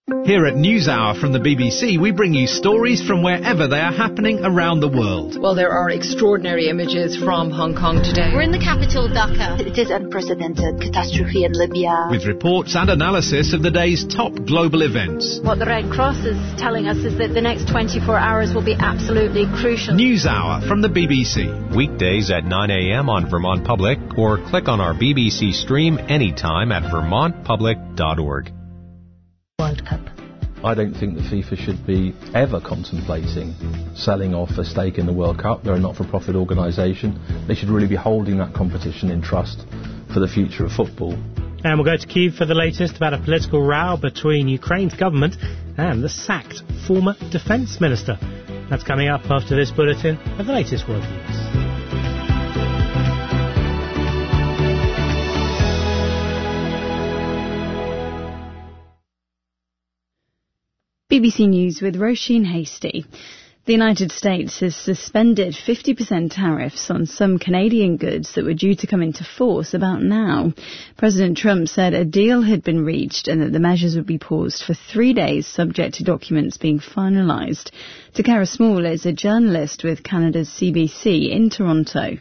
Here at NewsHour from the BBC, we bring you stories from wherever they are happening around the world. Well, there are extraordinary images from Hong Kong today. We're in the capital, Dhaka. It is unprecedented catastrophe in Libya. With reports and analysis of the day's top global events. What the Red Cross is telling us is that the next 24 hours will be absolutely crucial. NewsHour from the BBC. Weekdays at 9 a.m. on Vermont Public, or click on our BBC stream anytime at vermontpublic.org. World Cup. I don't think that FIFA should be ever contemplating selling off a stake in the World Cup. They're a not-for-profit organisation. They should really be holding that competition in trust for the future of football. And we'll go to Kyiv for the latest about a political row between Ukraine's government and the sacked former defence minister. That's coming up after this bulletin of the latest world news. BBC News with Roisin Hasty. The United States has suspended 50% tariffs on some Canadian goods that were due to come into force about now. President Trump said a deal had been reached and that the measures would be paused for 3 days subject to documents being finalised. Takara Small is a journalist with Canada's CBC in Toronto.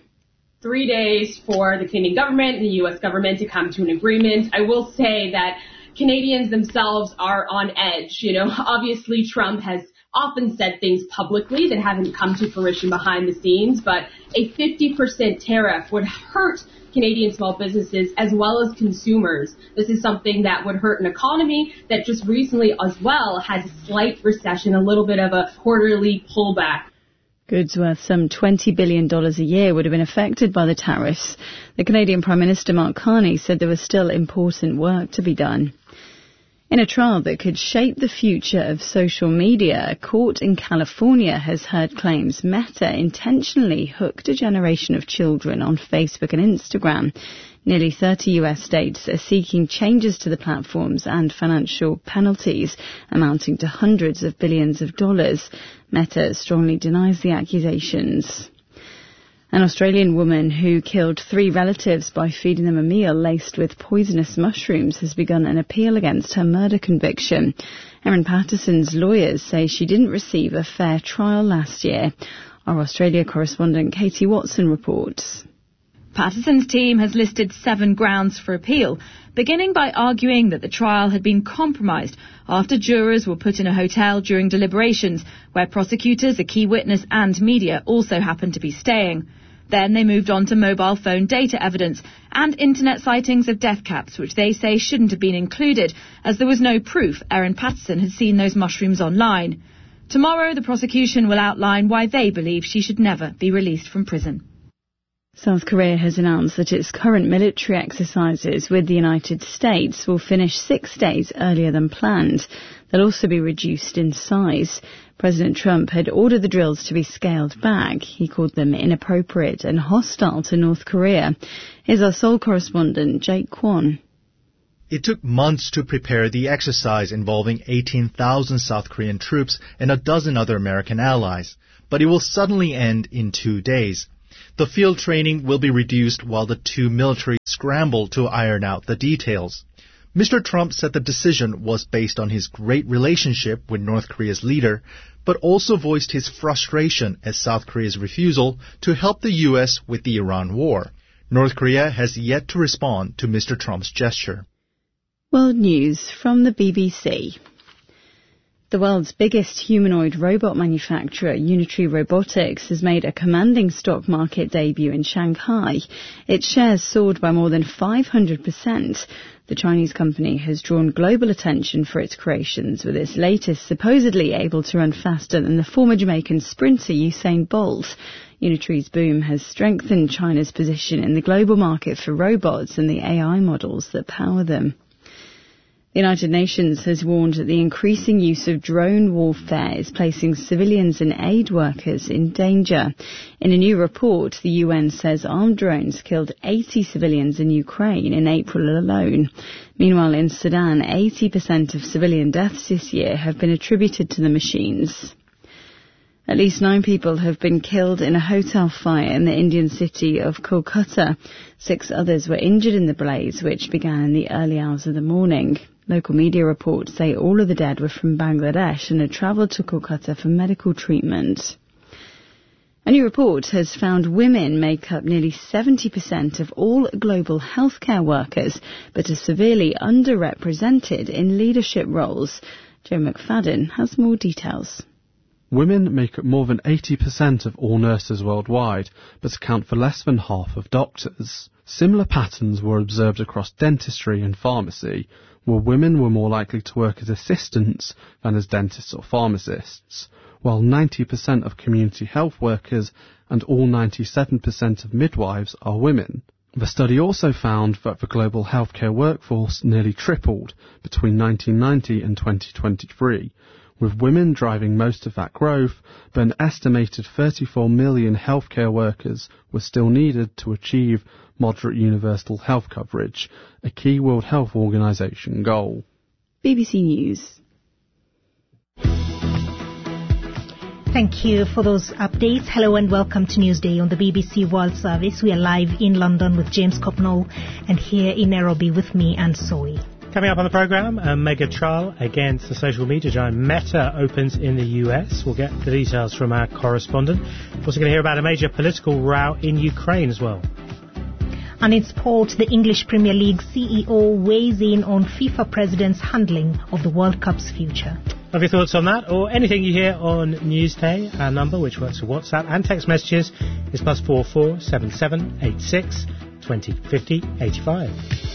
3 days for the Canadian government and the U.S. government to come to an agreement. I will say that Canadians themselves are on edge. You know, obviously Trump has often said things publicly that haven't come to fruition behind the scenes, but a 50% tariff would hurt Canadian small businesses as well as consumers. This is something that would hurt an economy that just recently as well had a slight recession, a little bit of a quarterly pullback. Goods worth some $20 billion a year would have been affected by the tariffs. The Canadian Prime Minister Mark Carney said there was still important work to be done. In a trial that could shape the future of social media, a court in California has heard claims Meta intentionally hooked a generation of children on Facebook and Instagram. Nearly 30 US states are seeking changes to the platforms and financial penalties amounting to hundreds of billions of dollars. Meta strongly denies the accusations. An Australian woman who killed 3 relatives by feeding them a meal laced with poisonous mushrooms has begun an appeal against her murder conviction. Erin Patterson's lawyers say she didn't receive a fair trial last year. Our Australia correspondent Katie Watson reports. Patterson's team has listed 7 grounds for appeal, beginning by arguing that the trial had been compromised after jurors were put in a hotel during deliberations, where prosecutors, a key witness and media also happened to be staying. Then they moved on to mobile phone data evidence and internet sightings of death caps, which they say shouldn't have been included, as there was no proof Erin Patterson had seen those mushrooms online. Tomorrow, the prosecution will outline why they believe she should never be released from prison. South Korea has announced that its current military exercises with the United States will finish 6 days earlier than planned. They'll also be reduced in size. President Trump had ordered the drills to be scaled back. He called them inappropriate and hostile to North Korea. Here's our Seoul correspondent, Jake Kwon. It took months to prepare the exercise involving 18,000 South Korean troops and a dozen other American allies. But it will suddenly end in 2 days. The field training will be reduced while the two militaries scramble to iron out the details. Mr. Trump said the decision was based on his great relationship with North Korea's leader, but also voiced his frustration at South Korea's refusal to help the U.S. with the Iran war. North Korea has yet to respond to Mr. Trump's gesture. World News from the BBC. The world's biggest humanoid robot manufacturer, Unitree Robotics, has made a commanding stock market debut in Shanghai. Its shares soared by more than 500%. The Chinese company has drawn global attention for its creations, with its latest supposedly able to run faster than the former Jamaican sprinter Usain Bolt. Unitree's boom has strengthened China's position in the global market for robots and the AI models that power them. The United Nations has warned that the increasing use of drone warfare is placing civilians and aid workers in danger. In a new report, the UN says armed drones killed 80 civilians in Ukraine in April alone. Meanwhile, in Sudan, 80% of civilian deaths this year have been attributed to the machines. At least 9 people have been killed in a hotel fire in the Indian city of Kolkata. 6 others were injured in the blaze, which began in the early hours of the morning. Local media reports say all of the dead were from Bangladesh and had travelled to Kolkata for medical treatment. A new report has found women make up nearly 70% of all global healthcare workers, but are severely underrepresented in leadership roles. Joe McFadden has more details. Women make up more than 80% of all nurses worldwide, but account for less than half of doctors. Similar patterns were observed across dentistry and pharmacy, where women were more likely to work as assistants than as dentists or pharmacists, while 90% of community health workers and all 97% of midwives are women. The study also found that the global healthcare workforce nearly tripled between 1990 and 2023, with women driving most of that growth, but an estimated 34 million healthcare workers were still needed to achieve moderate universal health coverage, a key World Health Organization goal. BBC News. Thank you for those updates. Hello and welcome to Newsday on the BBC World Service. We are live in London with James Copnall and here in Nairobi with me and Zoe. Coming up on the programme, a mega trial against the social media giant Meta opens in the US. We'll get the details from our correspondent. We're also going to hear about a major political row in Ukraine as well. And in sport, the English Premier League CEO weighs in on FIFA president's handling of the World Cup's future. Have your thoughts on that or anything you hear on Newsday? Our number, which works for WhatsApp and text messages, is +44 77 86 20 50 85.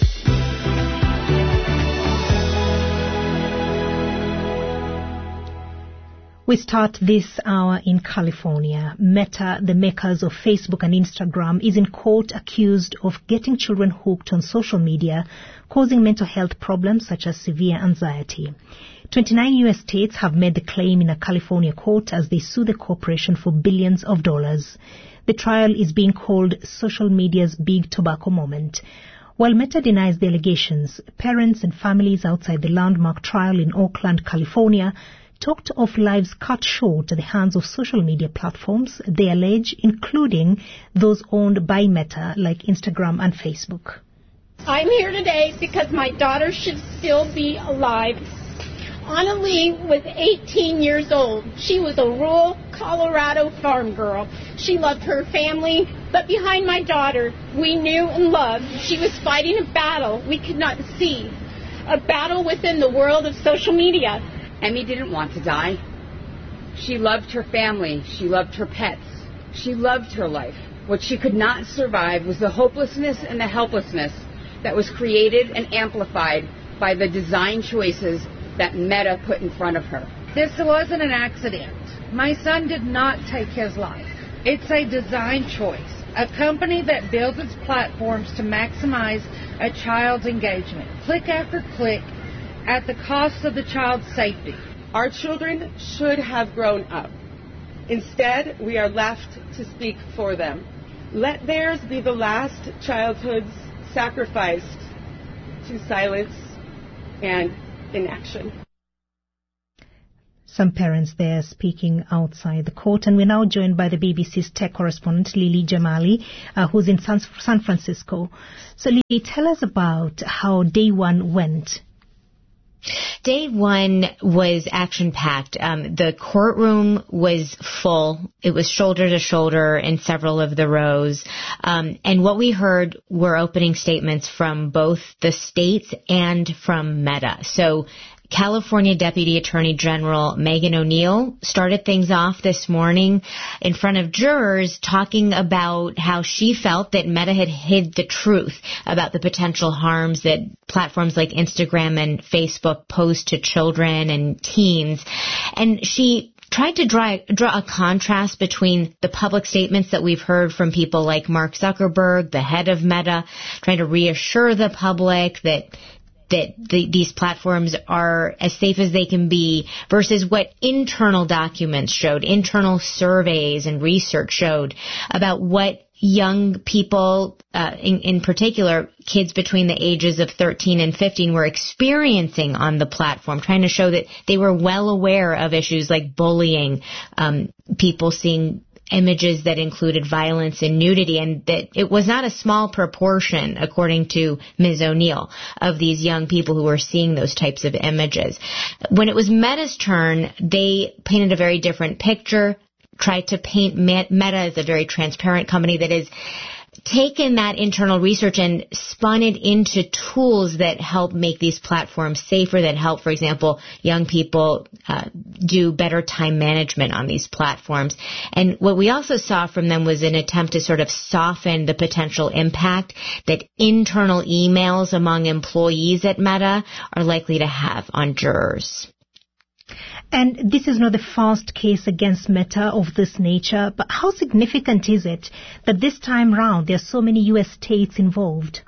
We start this hour in California. Meta, the makers of Facebook and Instagram, is in court accused of getting children hooked on social media, causing mental health problems such as severe anxiety. 29 U.S. states have made the claim in a California court as they sue the corporation for billions of dollars. The trial is being called social media's big tobacco moment. While Meta denies the allegations, parents and families outside the landmark trial in Oakland, California, talked of lives cut short at the hands of social media platforms, they allege, including those owned by Meta like Instagram and Facebook. I'm here today because my daughter should still be alive. Anna Lee was 18 years old. She was a rural Colorado farm girl. She loved her family, but behind my daughter, we knew and loved she was fighting a battle we could not see, a battle within the world of social media. Emmy didn't want to die. She loved her family. She loved her pets. She loved her life. What she could not survive was the hopelessness and the helplessness that was created and amplified by the design choices that Meta put in front of her. This wasn't an accident. My son did not take his life. It's a design choice. A company that builds its platforms to maximize a child's engagement. Click after click, at the cost of the child's safety. Our children should have grown up. Instead, we are left to speak for them. Let theirs be the last childhoods sacrificed to silence and inaction. Some parents there speaking outside the court. And we're now joined by the BBC's tech correspondent, Lily Jamali, who's in San Francisco. So, Lily, tell us about how day one went. Day one was action-packed. The courtroom was full. It was shoulder to shoulder in several of the rows. And what we heard were opening statements from both the states and from Meta. So California Deputy Attorney General Megan O'Neill started things off this morning in front of jurors talking about how she felt that Meta had hid the truth about the potential harms that platforms like Instagram and Facebook pose to children and teens. And she tried to draw a contrast between the public statements that we've heard from people like Mark Zuckerberg, the head of Meta, trying to reassure the public that these platforms are as safe as they can be, versus what internal documents showed, internal surveys and research showed about what young people, in particular kids between the ages of 13 and 15, were experiencing on the platform, trying to show that they were well aware of issues like bullying, people seeing images that included violence and nudity, and that it was not a small proportion, according to Ms. O'Neill, of these young people who were seeing those types of images. When it was Meta's turn, they painted a very different picture, tried to paint Meta as a very transparent company that is taken that internal research and spun it into tools that help make these platforms safer, that help, for example, young people do better time management on these platforms. And what we also saw from them was an attempt to sort of soften the potential impact that internal emails among employees at Meta are likely to have on jurors. And this is not the first case against Meta of this nature, but how significant is it that this time round there are so many U.S. states involved?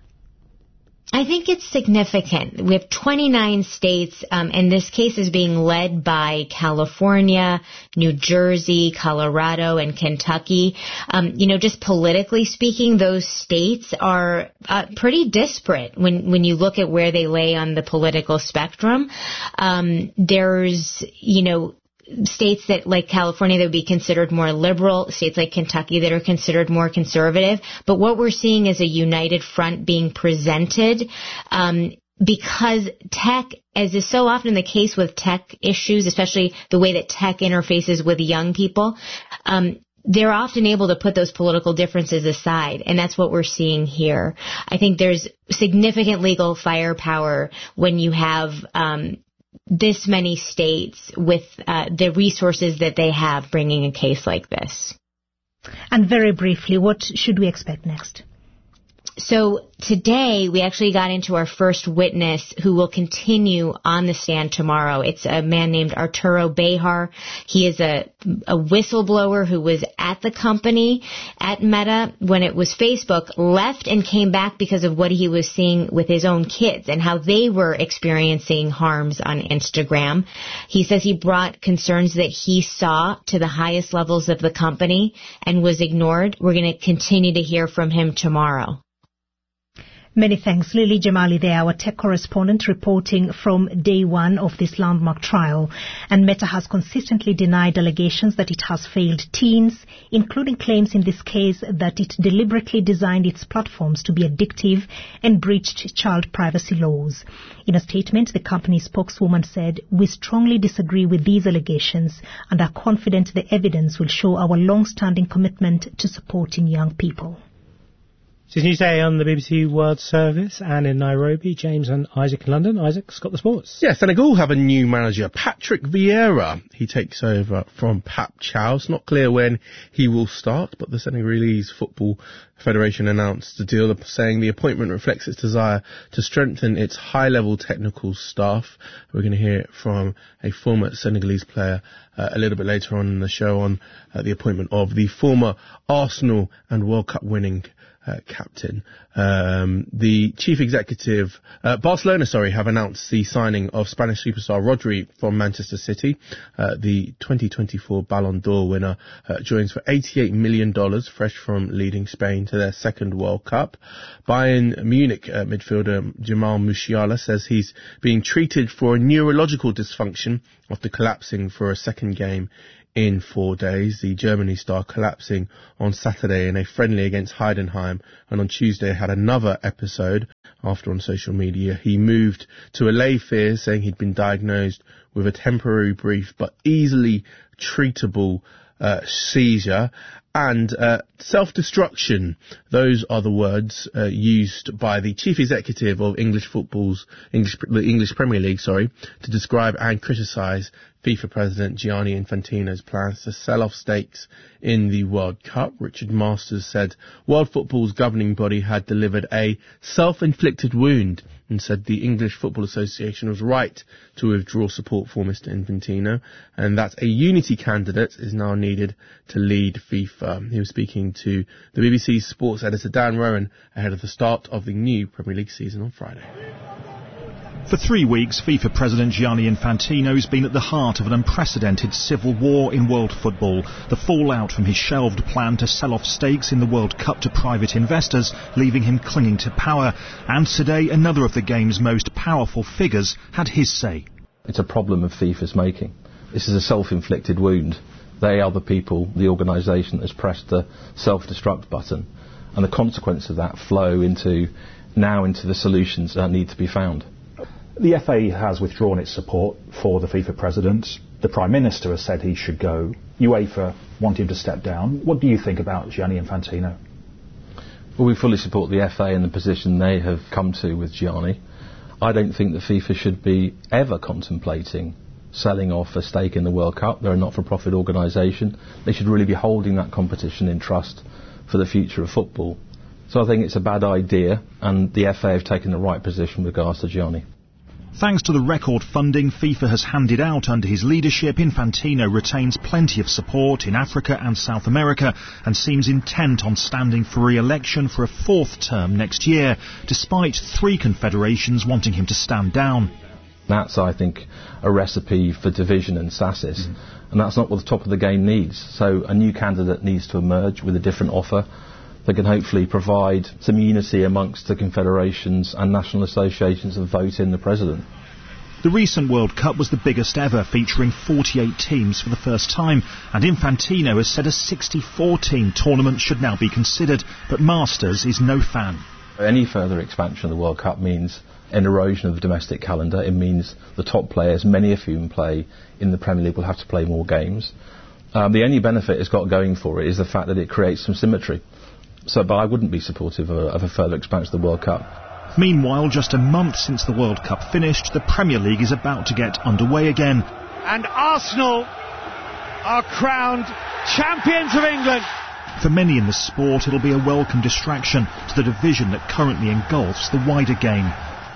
I think it's significant. We have 29 states, and this case is being led by California, New Jersey, Colorado, and Kentucky. Just politically speaking, those states are pretty disparate when you look at where they lay on the political spectrum. There's, states that, like California, that would be considered more liberal, states like Kentucky that are considered more conservative. But what we're seeing is a united front being presented because tech, as is so often the case with tech issues, especially the way that tech interfaces with young people, they're often able to put those political differences aside, and that's what we're seeing here. I think there's significant legal firepower when you have this many states with the resources that they have bringing a case like this. And very briefly, what should we expect next? So today we actually got into our first witness who will continue on the stand tomorrow. It's a man named Arturo Bejar. He is a whistleblower who was at the company at Meta when it was Facebook, left and came back because of what he was seeing with his own kids and how they were experiencing harms on Instagram. He says he brought concerns that he saw to the highest levels of the company and was ignored. We're going to continue to hear from him tomorrow. Many thanks. Lily Jamali there, our tech correspondent, reporting from day one of this landmark trial. And Meta has consistently denied allegations that it has failed teens, including claims in this case that it deliberately designed its platforms to be addictive and breached child privacy laws. In a statement, the company's spokeswoman said, "We strongly disagree with these allegations and are confident the evidence will show our long-standing commitment to supporting young people." It's Newsday on the BBC World Service, and in Nairobi, James and Isaac in London. Isaac's got the sports. Yeah, Senegal have a new manager, Patrick Vieira. He takes over from Pap Chow. It's not clear when he will start, but the Senegalese Football Federation announced the deal, saying the appointment reflects its desire to strengthen its high-level technical staff. We're going to hear from a former Senegalese player a little bit later on in the show on the appointment of the former Arsenal and World Cup winning captain. The chief executive, Barcelona, have announced the signing of Spanish superstar Rodri from Manchester City. The 2024 Ballon d'Or winner joins for $88 million, fresh from leading Spain to their second World Cup. Bayern Munich midfielder Jamal Musiala says he's being treated for a neurological dysfunction after collapsing for a second game in 4 days. The Germany star collapsing on Saturday in a friendly against Heidenheim, and on Tuesday had another episode after on social media he moved to allay fears, saying he'd been diagnosed with a temporary brief but easily treatable seizure and self-destruction. Those are the words used by the chief executive of the English Premier League, to describe and criticise FIFA President Gianni Infantino's plans to sell off stakes in the World Cup. Richard Masters said World Football's governing body had delivered a self-inflicted wound and said the English Football Association was right to withdraw support for Mr. Infantino and that a unity candidate is now needed to lead FIFA. He was speaking to the BBC sports editor Dan Rowan ahead of the start of the new Premier League season on Friday. For 3 weeks, FIFA President Gianni Infantino has been at the heart of an unprecedented civil war in world football. The fallout from his shelved plan to sell off stakes in the World Cup to private investors, leaving him clinging to power. And today, another of the game's most powerful figures had his say. It's a problem of FIFA's making. This is a self-inflicted wound. They are the people, the organisation that has pressed the self-destruct button, and the consequence of that flow into the solutions that need to be found. The FA has withdrawn its support for the FIFA president. The Prime Minister has said he should go. UEFA want him to step down. What do you think about Gianni Infantino? Well, we fully support the FA and the position they have come to with Gianni. I don't think that FIFA should be ever contemplating selling off a stake in the World Cup. They're a not-for-profit organisation. They should really be holding that competition in trust for the future of football. So I think it's a bad idea, and the FA have taken the right position with regards to Gianni. Thanks to the record funding FIFA has handed out under his leadership, Infantino retains plenty of support in Africa and South America and seems intent on standing for re-election for a fourth term next year, despite 3 confederations wanting him to stand down. That's, I think, a recipe for division and stasis, and that's not what the top of the game needs. So a new candidate needs to emerge with a different offer that can hopefully provide some unity amongst the confederations and national associations and vote in the president. The recent World Cup was the biggest ever, featuring 48 teams for the first time, and Infantino has said a 64-team tournament should now be considered, but Masters is no fan. Any further expansion of the World Cup means an erosion of the domestic calendar. It means the top players, many of whom play in the Premier League, will have to play more games. The only benefit it's got going for it is the fact that it creates some symmetry. But I wouldn't be supportive of a further expansion of the World Cup. Meanwhile, just a month since the World Cup finished, the Premier League is about to get underway again. And Arsenal are crowned champions of England. For many in the sport, it'll be a welcome distraction to the division that currently engulfs the wider game.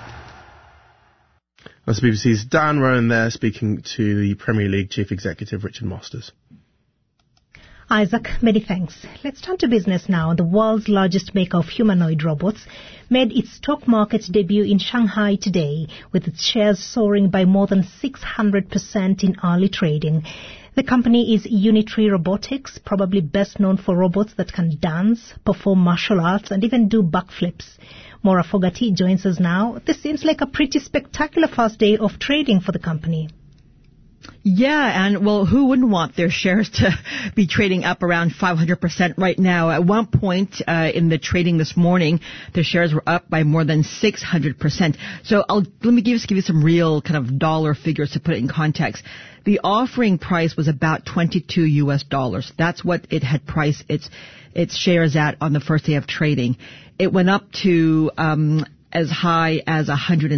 That's BBC's Dan Rowan there speaking to the Premier League Chief Executive Richard Masters. Isaac, many thanks. Let's turn to business now. The world's largest maker of humanoid robots made its stock market debut in Shanghai today, with its shares soaring by more than 600% in early trading. The company is Unitree Robotics, probably best known for robots that can dance, perform martial arts, and even do backflips. Maura Fogarty joins us now. This seems like a pretty spectacular first day of trading for the company. Yeah, and well, who wouldn't want their shares to be trading up around 500% right now? At one point in the trading this morning, the shares were up by more than 600%. So let me give you some real kind of dollar figures to put it in context. The offering price was about $22. That's what it had priced its shares at on the first day of trading. It went up to as high as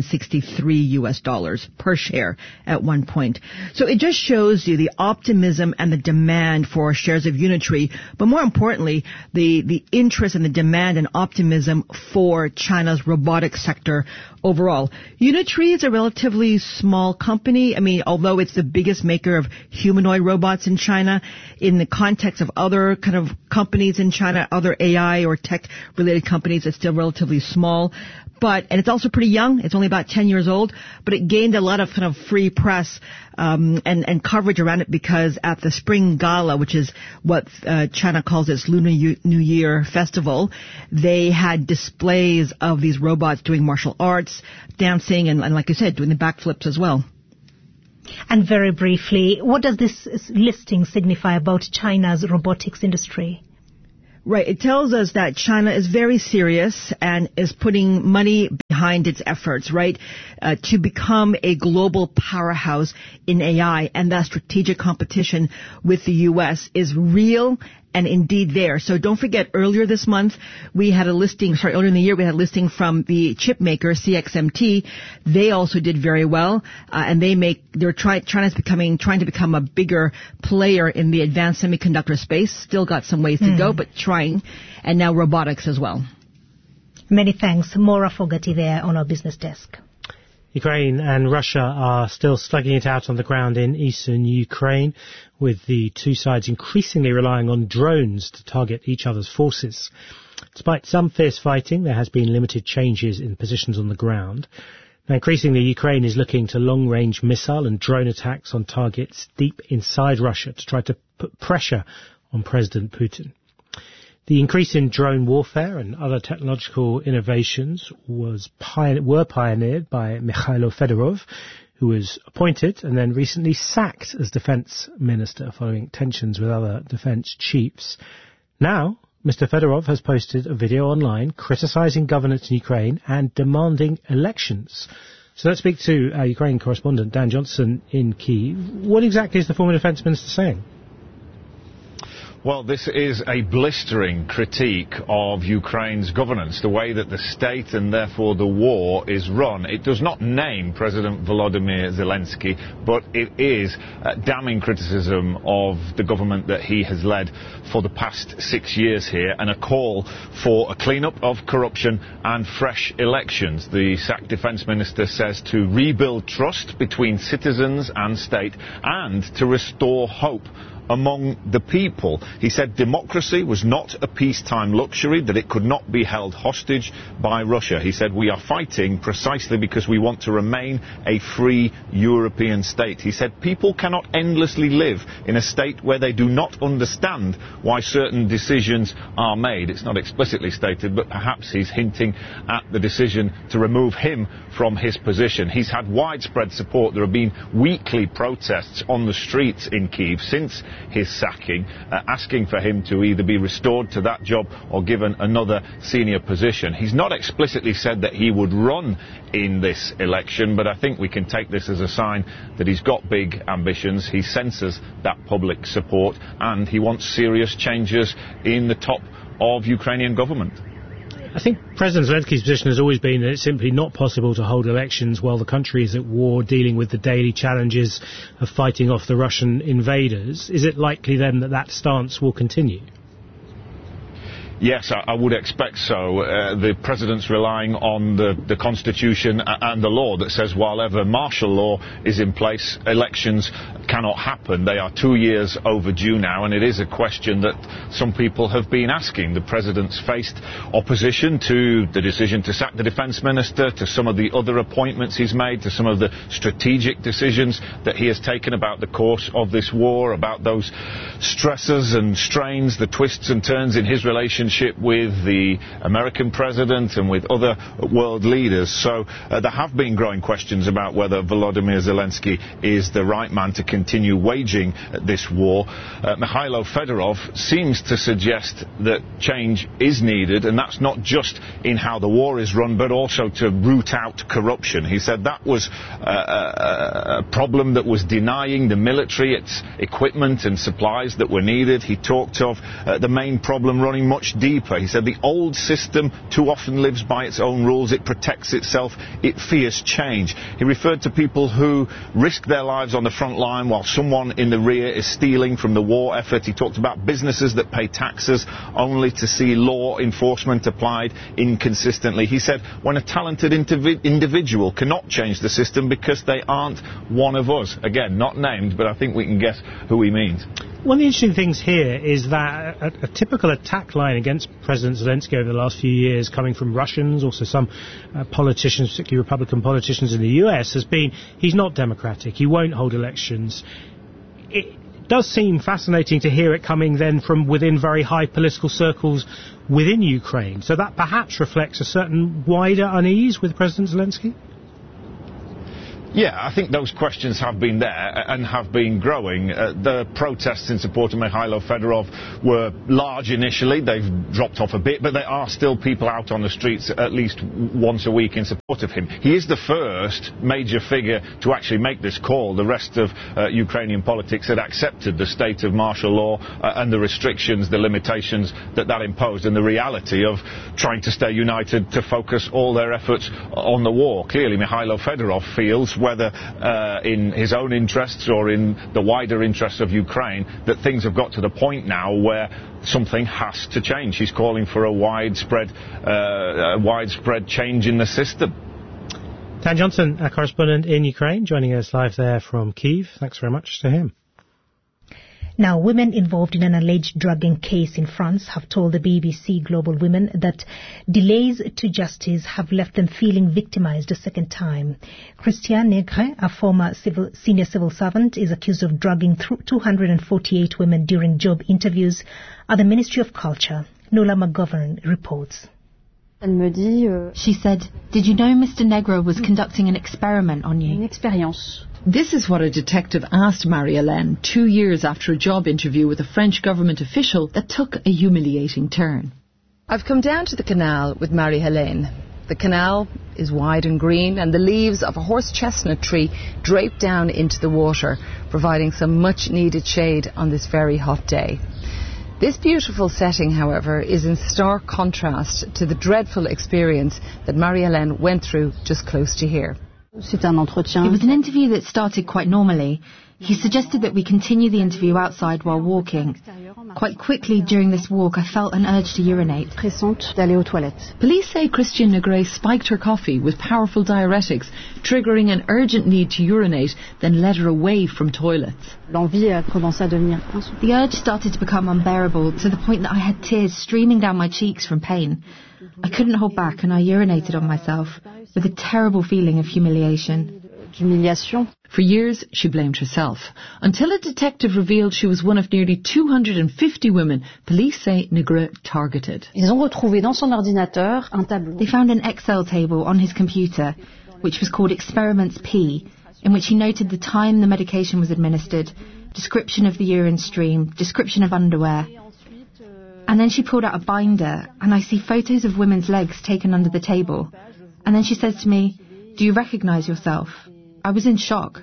$163 per share at one point. So it just shows you the optimism and the demand for shares of Unitree, but more importantly, the interest and the demand and optimism for China's robotics sector overall. Unitree is a relatively small company. I mean, although it's the biggest maker of humanoid robots in China, in the context of other kind of companies in China, other AI or tech-related companies, it's still relatively small. And it's also pretty young. It's only about 10 years old, but it gained a lot of kind of free press and coverage around it because at the Spring Gala, which is what China calls its Lunar New Year festival, they had displays of these robots doing martial arts, dancing, and like you said, doing the backflips as well. And very briefly, what does this listing signify about China's robotics industry? Right. It tells us that China is very serious and is putting money behind its efforts, right, to become a global powerhouse in AI. And that strategic competition with the U.S. is real and indeed there. So don't forget, earlier in the year, we had a listing from the chip maker, CXMT. They also did very well, and China's trying to become a bigger player in the advanced semiconductor space. Still got some ways to go, but trying. And now robotics as well. Many thanks. Maura Fogarty there on our business desk. Ukraine and Russia are still slugging it out on the ground in eastern Ukraine, with the two sides increasingly relying on drones to target each other's forces. Despite some fierce fighting, there has been limited changes in positions on the ground. Now, increasingly, Ukraine is looking to long-range missile and drone attacks on targets deep inside Russia to try to put pressure on President Putin. The increase in drone warfare and other technological innovations were pioneered by Mikhailo Fedorov, who was appointed and then recently sacked as defence minister following tensions with other defence chiefs. Now, Mr. Fedorov has posted a video online criticising governance in Ukraine and demanding elections. So let's speak to our Ukraine correspondent Dan Johnson in Kyiv. What exactly is the former defence minister saying? Well, this is a blistering critique of Ukraine's governance, the way that the state and therefore the war is run. It does not name President Volodymyr Zelensky, but it is damning criticism of the government that he has led for the past 6 years here, and a call for a clean-up of corruption and fresh elections. The sacked defence minister says to rebuild trust between citizens and state and to restore hope among the people. He said democracy was not a peacetime luxury, that it could not be held hostage by Russia. He said we are fighting precisely because we want to remain a free European state. He said people cannot endlessly live in a state where they do not understand why certain decisions are made. It's not explicitly stated, but perhaps he's hinting at the decision to remove him from his position. He's had widespread support. There have been weekly protests on the streets in Kyiv since his sacking, asking for him to either be restored to that job or given another senior position. He's not explicitly said that he would run in this election, but I think we can take this as a sign that he's got big ambitions. He senses that public support and he wants serious changes in the top of Ukrainian government. I think President Zelensky's position has always been that it's simply not possible to hold elections while the country is at war, dealing with the daily challenges of fighting off the Russian invaders. Is it likely then that that stance will continue? Yes, I would expect so. The President's relying on the Constitution and the law that says while ever martial law is in place, elections cannot happen. They are 2 years overdue now, and it is a question that some people have been asking. The President's faced opposition to the decision to sack the Defence Minister, to some of the other appointments he's made, to some of the strategic decisions that he has taken about the course of this war, about those stresses and strains, the twists and turns in his relationship with the American president and with other world leaders. So there have been growing questions about whether Volodymyr Zelensky is the right man to continue waging this war. Mikhailo Fedorov seems to suggest that change is needed, and that's not just in how the war is run, but also to root out corruption. He said that was a problem that was denying the military its equipment and supplies that were needed. He talked of the main problem running much deeper. He said the old system too often lives by its own rules. It protects itself. It fears change. He referred to people who risk their lives on the front line while someone in the rear is stealing from the war effort. He talked about businesses that pay taxes only to see law enforcement applied inconsistently. He said when a talented individual cannot change the system because they aren't one of us. Again, not named, but I think we can guess who he means. One of the interesting things here is that a typical attack line against President Zelensky over the last few years, coming from Russians, also some politicians, particularly Republican politicians in the US, has been he's not democratic, he won't hold elections. It does seem fascinating to hear it coming then from within very high political circles within Ukraine. So that perhaps reflects a certain wider unease with President Zelensky? Yeah, I think those questions have been there and have been growing. The protests in support of Mikhailo Fedorov were large initially. They've dropped off a bit, but there are still people out on the streets at least once a week in support of him. He is the first major figure to actually make this call. The rest of Ukrainian politics had accepted the state of martial law and the restrictions, the limitations that imposed, and the reality of trying to stay united to focus all their efforts on the war. Clearly, Mikhailo Fedorov feels, whether in his own interests or in the wider interests of Ukraine, that things have got to the point now where something has to change. He's calling for a widespread change in the system. Dan Johnson, our correspondent in Ukraine, joining us live there from Kyiv. Thanks very much to him. Now, women involved in an alleged drugging case in France have told the BBC Global Women that delays to justice have left them feeling victimized a second time. Christiane Negre, a former senior civil servant, is accused of drugging 248 women during job interviews at the Ministry of Culture. Nola McGovern reports. She said, "Did you know Mr. Negro was conducting an experiment on you?" This is what a detective asked Marie-Hélène 2 years after a job interview with a French government official that took a humiliating turn. I've come down to the canal with Marie-Hélène. The canal is wide and green, and the leaves of a horse chestnut tree drape down into the water, providing some much-needed shade on this very hot day. This beautiful setting, however, is in stark contrast to the dreadful experience that Marie-Hélène went through just close to here. It was an interview that started quite normally. He suggested that we continue the interview outside while walking. Quite quickly during this walk, I felt an urge to urinate. Police say Christian Negret spiked her coffee with powerful diuretics, triggering an urgent need to urinate, then led her away from toilets. The urge started to become unbearable to the point that I had tears streaming down my cheeks from pain. I couldn't hold back and I urinated on myself with a terrible feeling of humiliation. For years, she blamed herself, until a detective revealed she was one of nearly 250 women police say Negret targeted. They found an Excel table on his computer, which was called Experiments P, in which he noted the time the medication was administered, description of the urine stream, description of underwear. And then she pulled out a binder, and I see photos of women's legs taken under the table. And then she says to me, "Do you recognise yourself?" I was in shock.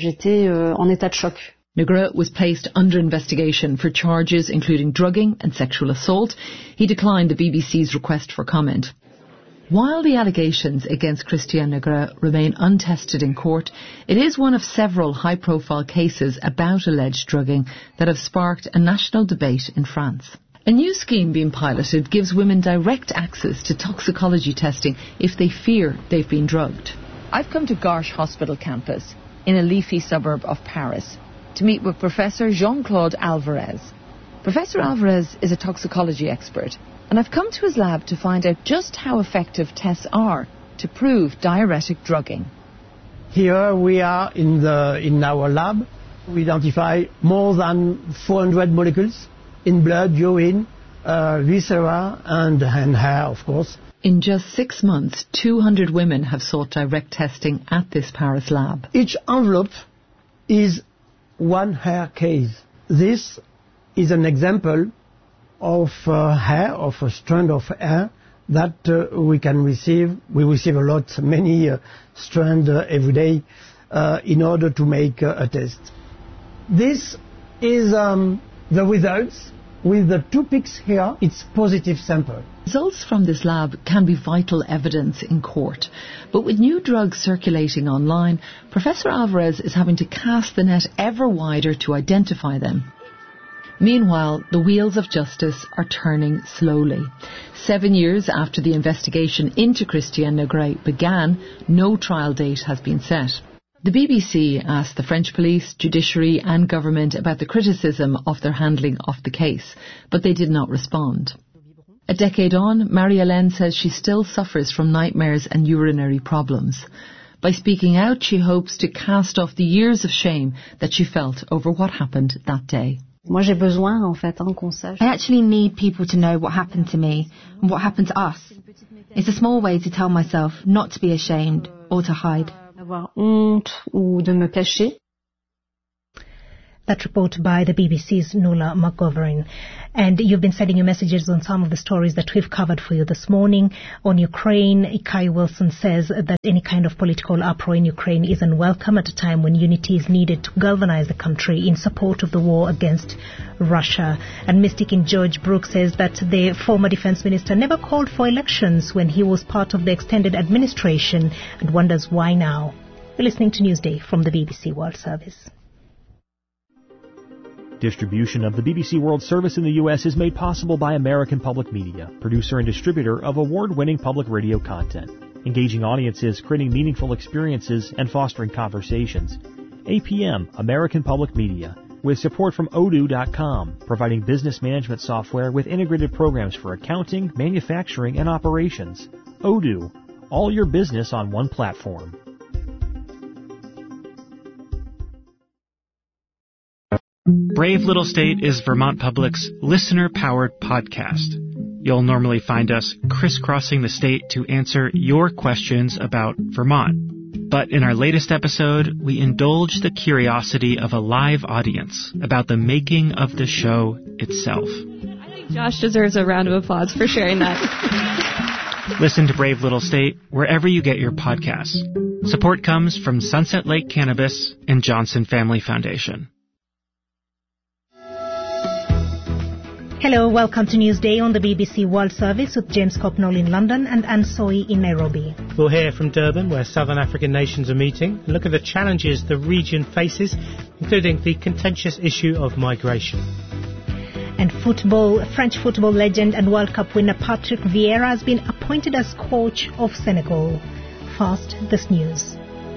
Negret was placed under investigation for charges including drugging and sexual assault. He declined the BBC's request for comment. While the allegations against Christian Negret remain untested in court, it is one of several high-profile cases about alleged drugging that have sparked a national debate in France. A new scheme being piloted gives women direct access to toxicology testing if they fear they've been drugged. I've come to Garches Hospital campus in a leafy suburb of Paris to meet with Professor Jean-Claude Alvarez. Professor Alvarez is a toxicology expert, and I've come to his lab to find out just how effective tests are to prove diuretic drugging. Here we are in our lab. We identify more than 400 molecules in blood, urine, viscera, and hair, of course. In just 6 months, 200 women have sought direct testing at this Paris lab. Each envelope is one hair case. This is an example of hair, of a strand of hair that we can receive. We receive many strands every day in order to make a test. This is the results. With the 2 picks here, it's positive sample. Results from this lab can be vital evidence in court. But with new drugs circulating online, Professor Alvarez is having to cast the net ever wider to identify them. Meanwhile, the wheels of justice are turning slowly. 7 years after the investigation into Christian Negret began, no trial date has been set. The BBC asked the French police, judiciary and government about the criticism of their handling of the case, but they did not respond. A decade on, Marie-Hélène says she still suffers from nightmares and urinary problems. By speaking out, she hopes to cast off the years of shame that she felt over what happened that day. I actually need people to know what happened to me and what happened to us. It's a small way to tell myself not to be ashamed or to hide. That report by the BBC's Nuala McGovern. And you've been sending your messages on some of the stories that we've covered for you this morning. On Ukraine, Kai Wilson says that any kind of political uproar in Ukraine is unwelcome at a time when unity is needed to galvanize the country in support of the war against Russia. And Mystic in George Brooks says that the former defense minister never called for elections when he was part of the extended administration and wonders why now. You're listening to Newsday from the BBC World Service. Distribution of the BBC World Service in the U.S. is made possible by American Public Media, producer and distributor of award-winning public radio content, engaging audiences, creating meaningful experiences, and fostering conversations. APM, American Public Media, with support from Odoo.com, providing business management software with integrated programs for accounting, manufacturing, and operations. Odoo, all your business on one platform. Brave Little State is Vermont Public's listener-powered podcast. you'll normally find us crisscrossing the state to answer your questions about Vermont. But in our latest episode, we indulge the curiosity of a live audience about the making of the show itself. I think Josh deserves a round of applause for sharing that. Listen to Brave Little State wherever you get your podcasts. Support comes from Sunset Lake Cannabis and Johnson Family Foundation. Hello, welcome to Newsday on the BBC World Service with James Copnall in London and Anne Soy in Nairobi. We'll hear from Durban, where Southern African nations are meeting, and look at the challenges the region faces, including the contentious issue of migration. And French football legend and World Cup winner Patrick Vieira has been appointed as coach of Senegal. First, this news.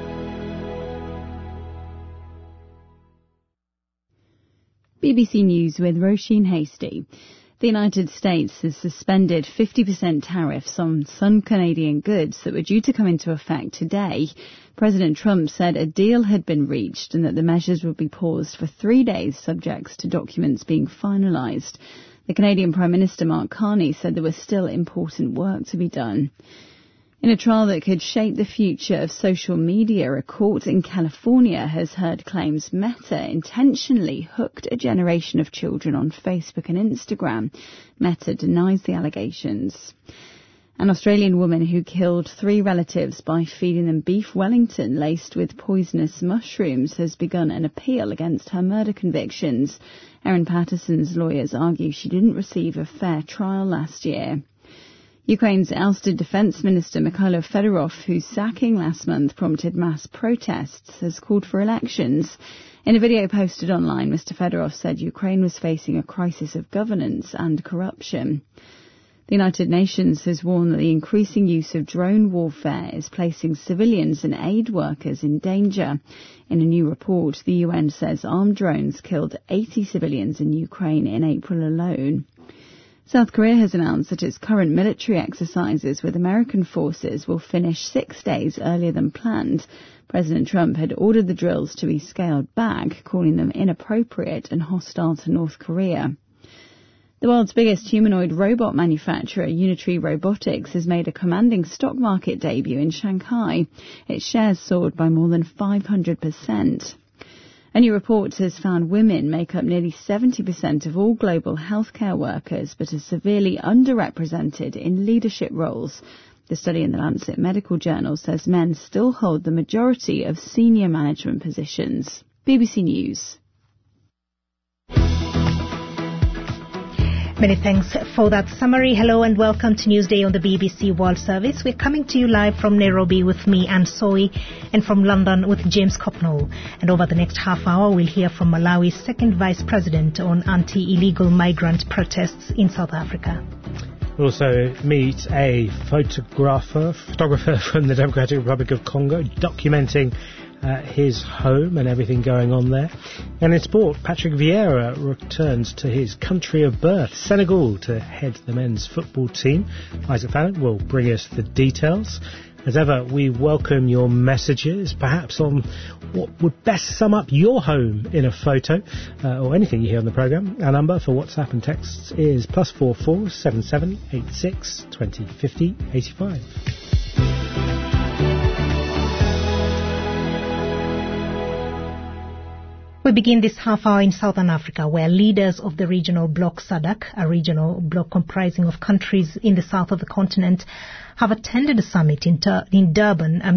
BBC News with Roisin Hastie. The United States has suspended 50% tariffs on some Canadian goods that were due to come into effect today. President Trump said a deal had been reached and that the measures would be paused for 3 days subject to documents being finalised. The Canadian Prime Minister Mark Carney said there was still important work to be done. In a trial that could shape the future of social media, a court in California has heard claims Meta intentionally hooked a generation of children on Facebook and Instagram. Meta denies the allegations. An Australian woman who killed 3 relatives by feeding them beef Wellington laced with poisonous mushrooms has begun an appeal against her murder convictions. Erin Patterson's lawyers argue she didn't receive a fair trial last year. Ukraine's ousted Defence Minister Mikhailo Fedorov, whose sacking last month prompted mass protests, has called for elections. In a video posted online, Mr. Fedorov said Ukraine was facing a crisis of governance and corruption. The United Nations has warned that the increasing use of drone warfare is placing civilians and aid workers in danger. In a new report, the UN says armed drones killed 80 civilians in Ukraine in April alone. South Korea has announced that its current military exercises with American forces will finish 6 days earlier than planned. President Trump had ordered the drills to be scaled back, calling them inappropriate and hostile to North Korea. The world's biggest humanoid robot manufacturer, Unitree Robotics, has made a commanding stock market debut in Shanghai. Its shares soared by more than 500%. A new report has found women make up nearly 70% of all global healthcare workers, but are severely underrepresented in leadership roles. The study in the Lancet Medical Journal says men still hold the majority of senior management positions. BBC News. Many thanks for that summary. Hello and welcome to Newsday on the BBC World Service. We're coming to you live from Nairobi with me, Anne Soy, and from London with James Copnall. And over the next half hour, we'll hear from Malawi's second Vice President on anti-illegal migrant protests in South Africa. We'll also meet a photographer from the Democratic Republic of Congo documenting his home and everything going on there. And in sport, Patrick Vieira returns to his country of birth, Senegal, to head the men's football team. Isaac Fallon will bring us the details. As ever, we welcome your messages, perhaps on what would best sum up your home in a photo, or anything you hear on the programme. Our number for WhatsApp and texts is +44 77 86 20 50 85. We begin this half hour in Southern Africa, where leaders of the regional bloc SADC, a regional bloc comprising of countries in the south of the continent, have attended a summit in Durban